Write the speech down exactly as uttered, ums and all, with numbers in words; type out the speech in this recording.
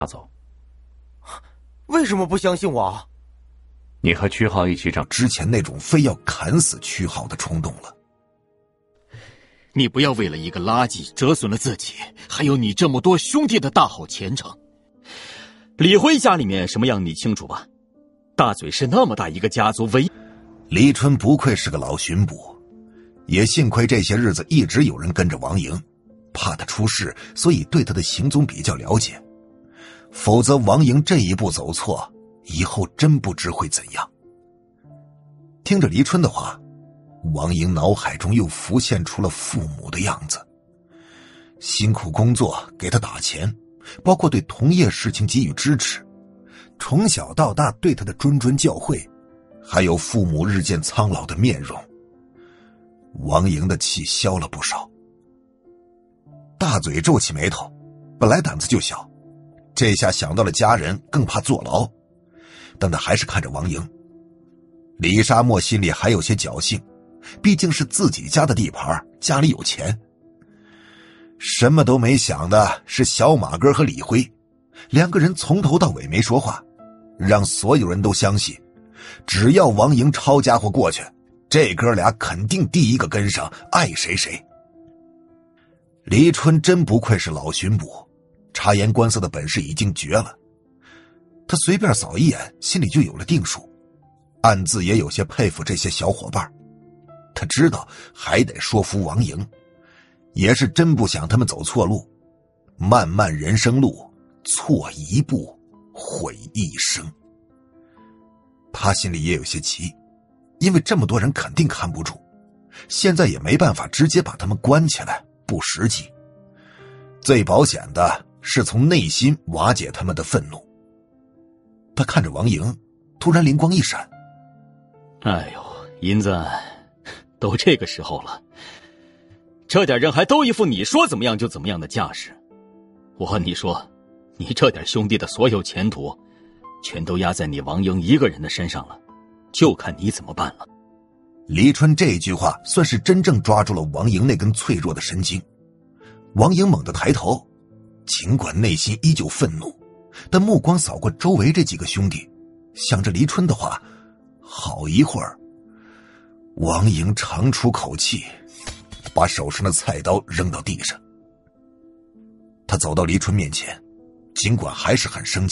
走。 为什么不相信我？ 你和曲浩一起长， 之前那种非要砍死曲浩的冲动了。 你不要为了一个垃圾折损了自己，还有你这么多兄弟的大好前程。李辉家里面什么样你清楚吧？大嘴是那么大一个家族，唯黎春不愧是个老巡捕，也幸亏这些日子一直有人跟着王莹，怕他出事，所以对他的行踪比较了解。否则王莹这一步走错，以后真不知会怎样。听着黎春的话，王莹脑海中又浮现出了父母的样子，辛苦工作，给他打钱，包括对同业事情给予支持，从小到大对他的谆谆教诲，还有父母日渐苍老的面容。王莹的气消了不少。大嘴皱起眉头，本来胆子就小，这下想到了家人，更怕坐牢，但他还是看着王莹。李沙漠心里还有些侥幸，毕竟是自己家的地盘，家里有钱。什么都没想的是小马哥和李辉，两个人从头到尾没说话，让所有人都相信，只要王莹抄家伙过去，这哥俩肯定第一个跟上，爱谁谁。黎春真不愧是老巡捕，察言观色的本事已经绝了。他随便扫一眼，心里就有了定数，暗自也有些佩服这些小伙伴。他知道还得说服王莹，也是真不想他们走错路。漫漫人生路，错一步毁一生。他心里也有些急，因为这么多人肯定看不住，现在也没办法直接把他们关起来，不实际。最保险的是从内心瓦解他们的愤怒。他看着王莹，突然灵光一闪。 哎呦，银子，都这个时候了，这点人还都一副你说怎么样就怎么样的架势。我和你说，你这点兄弟的所有前途，全都压在你王莹一个人的身上了，就看你怎么办了。 黎春这句话算是真正抓住了王莹那根脆弱的神经。王莹猛地抬头，尽管内心依旧愤怒，但目光扫过周围这几个兄弟，想着黎春的话，好一会儿，王莹长出口气，把手上的菜刀扔到地上。他走到黎春面前，尽管还是很生气。